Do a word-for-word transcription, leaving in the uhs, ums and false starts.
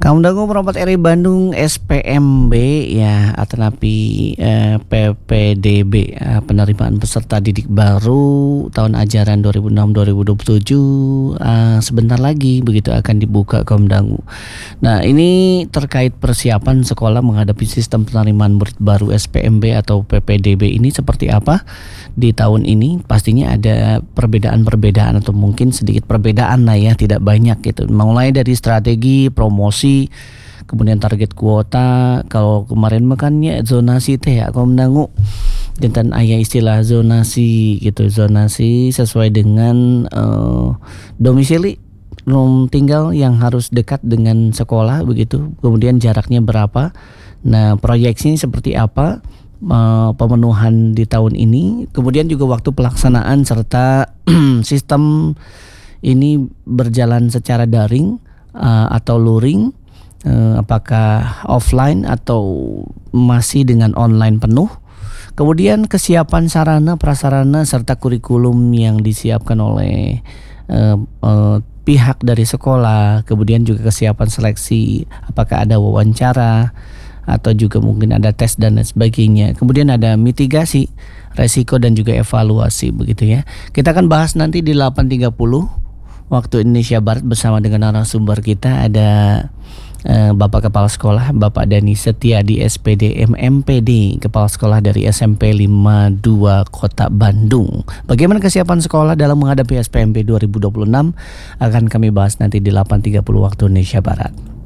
Kamdanggo Merapat R I Bandung S P M B ya Atanapi eh, P P D B eh, penerimaan peserta didik baru tahun ajaran dua ribu enam dua ribu dua puluh tujuh eh, sebentar lagi begitu akan dibuka Kamdanggo. Nah, ini terkait persiapan sekolah menghadapi sistem penerimaan murid baru S P M B atau P P D B ini seperti apa di tahun ini. Pastinya ada perbedaan-perbedaan atau mungkin sedikit perbedaan lah ya, tidak banyak gitu. Mulai dari strategi promosi, kemudian target kuota. Kalau kemarin makannya zonasi teh ya Kamdanggo, jantan ayah istilah zonasi gitu, zonasi sesuai dengan uh, domisili rumah tinggal yang harus dekat dengan sekolah begitu, kemudian jaraknya berapa. Nah, proyeksi seperti apa uh, pemenuhan di tahun ini, kemudian juga waktu pelaksanaan serta sistem ini berjalan secara daring uh, atau luring, uh, apakah offline atau masih dengan online penuh. Kemudian kesiapan sarana prasarana serta kurikulum yang disiapkan oleh uh, uh, pihak dari sekolah, kemudian juga kesiapan seleksi, apakah ada wawancara atau juga mungkin ada tes dan lain sebagainya. Kemudian ada mitigasi resiko dan juga evaluasi begitu ya. Kita akan bahas nanti di delapan tiga puluh waktu Indonesia Barat bersama dengan narasumber kita. Ada eh, Bapak Kepala Sekolah Bapak Dani Setiadi S P D M M P D, Kepala Sekolah dari S M P lima puluh dua Kota Bandung. Bagaimana kesiapan sekolah dalam menghadapi S P M B dua ribu dua puluh enam akan kami bahas nanti di delapan tiga puluh waktu Indonesia Barat.